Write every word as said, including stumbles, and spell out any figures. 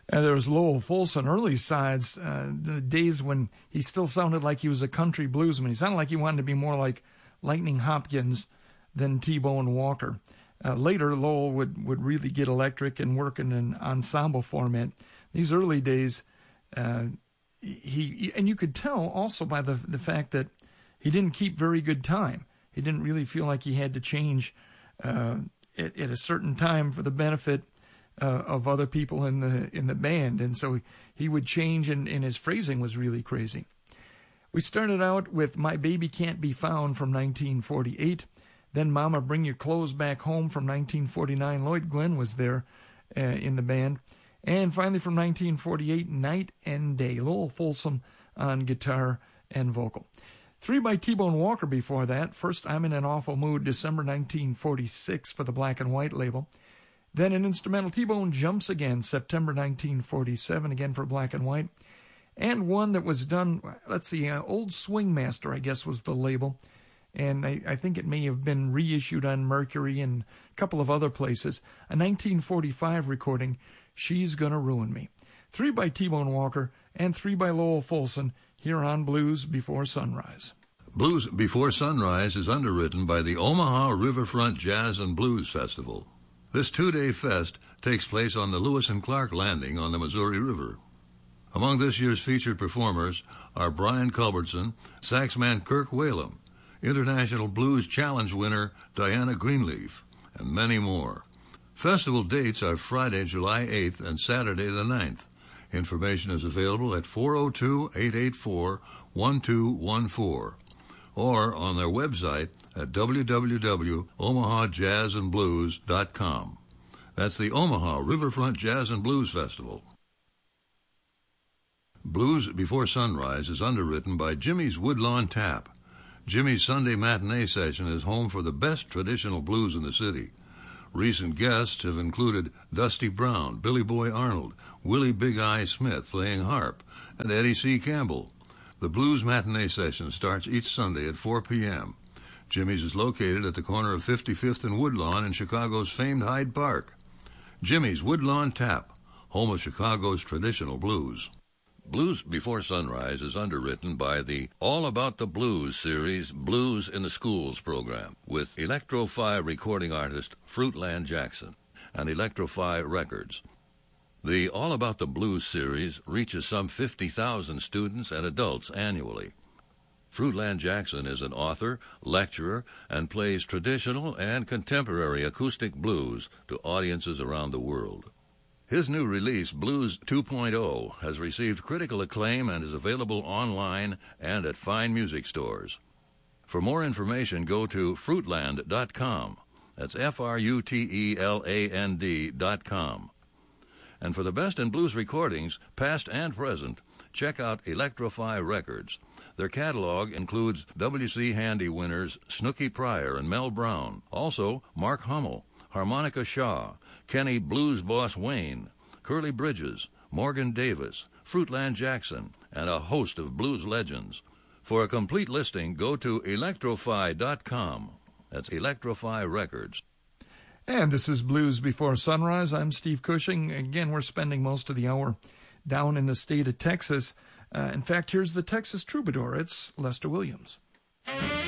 Uh, there was Lowell Fulson, early sides, uh, the days when he still sounded like he was a country bluesman. He sounded like he wanted to be more like Lightning Hopkins than T-Bone Walker. Uh, later, Lowell would, would really get electric and work in an ensemble format. These early days, uh, he and you could tell also by the the fact that he didn't keep very good time. He didn't really feel like he had to change uh, at, at a certain time for the benefit Uh, of other people in the in the band, and so he would change, and, and his phrasing was really crazy. We started out with My Baby Can't Be Found from nineteen forty-eight, then Mama Bring Your Clothes Back Home from nineteen forty-nine. Lloyd Glenn was there uh, in the band. And finally from nineteen forty-eight, Night and Day, Lowell Fulson on guitar and vocal. Three by T-Bone Walker before that. First, I'm in an Awful Mood, December nineteen forty-six for the Black and White label. Then an instrumental, T-Bone Jumps Again, September nineteen forty-seven, again for Black and White. And one that was done, let's see, uh, Old Swing Master, I guess, was the label. And I, I think it may have been reissued on Mercury and a couple of other places. A nineteen forty-five recording, She's Gonna Ruin Me. Three by T-Bone Walker and three by Lowell Fulson here on Blues Before Sunrise. Blues Before Sunrise is underwritten by the Omaha Riverfront Jazz and Blues Festival. This two-day fest takes place on the Lewis and Clark Landing on the Missouri River. Among this year's featured performers are Brian Culbertson, saxman Kirk Whalum, International Blues Challenge winner Diana Greenleaf, and many more. Festival dates are Friday, July eighth and Saturday the ninth. Information is available at four oh two, eight eight four, one two one four or on their website at w w w dot omaha jazz and blues dot com. That's the Omaha Riverfront Jazz and Blues Festival. Blues Before Sunrise is underwritten by Jimmy's Woodlawn Tap. Jimmy's Sunday matinee session is home for the best traditional blues in the city. Recent guests have included Dusty Brown, Billy Boy Arnold, Willie Big Eye Smith playing harp, and Eddie C. Campbell. The blues matinee session starts each Sunday at four p.m. Jimmy's is located at the corner of fifty-fifth and Woodlawn in Chicago's famed Hyde Park. Jimmy's Woodlawn Tap, home of Chicago's traditional blues. Blues Before Sunrise is underwritten by the All About the Blues series Blues in the Schools program with Electro-Fi recording artist Fruitland Jackson and Electro-Fi Records. The All About the Blues series reaches some fifty thousand students and adults annually. Fruitland Jackson is an author, lecturer, and plays traditional and contemporary acoustic blues to audiences around the world. His new release, Blues two point oh, has received critical acclaim and is available online and at fine music stores. For more information, go to fruitland dot com. That's F R U T E L A N D dot com. And for the best in blues recordings, past and present, check out Electro-Fi Records. Their catalog includes W C Handy winners Snooky Pryor and Mel Brown, also Mark Hummel, Harmonica Shaw, Kenny Blues Boss Wayne, Curly Bridges, Morgan Davis, Fruitland Jackson, and a host of blues legends. For a complete listing, go to electro-fi dot com. That's Electro-Fi Records. And this is Blues Before Sunrise. I'm Steve Cushing. Again, we're spending most of the hour down in the state of Texas. Uh, in fact, here's the Texas Troubadour. It's Lester Williams.